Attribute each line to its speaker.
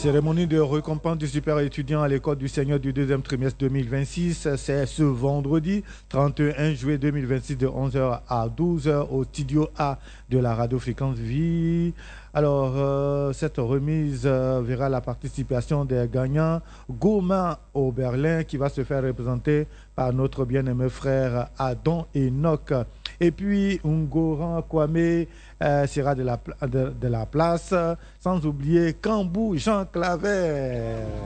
Speaker 1: Cérémonie de récompense du super étudiant à l'école du Seigneur du deuxième trimestre 2026. C'est ce vendredi 31 juillet 2026 de 11 h à 12 h au studio A de la radio-fréquence Vie. Alors, cette remise verra la participation des gagnants Goma au Berlin qui va se faire représenter par notre bien-aimé frère Adon Enoch. Et puis, Ngoran Kwame sera de la place, sans oublier Kambou Jean Claver.